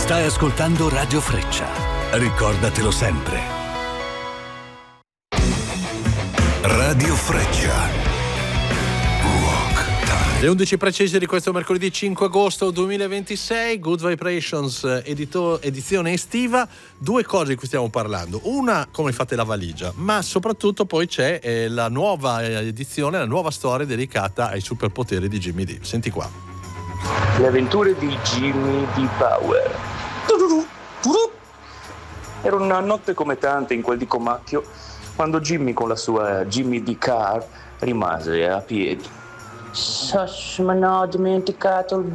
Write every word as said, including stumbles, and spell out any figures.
Stai ascoltando Radio Freccia. Ricordatelo sempre. Radio Freccia. Le undici precise di questo mercoledì cinque agosto duemilaventisei, Good Vibrations, edito, edizione estiva. Due cose di cui stiamo parlando: una, come fate la valigia, ma soprattutto poi c'è eh, la nuova edizione, la nuova storia dedicata ai superpoteri di Jimmy D. Senti qua. Le avventure di Jimmy D. Power. Era una notte come tante in quel di Comacchio, quando Jimmy con la sua Jimmy D. Car rimase a piedi. Sash, ma no, ho dimenticato il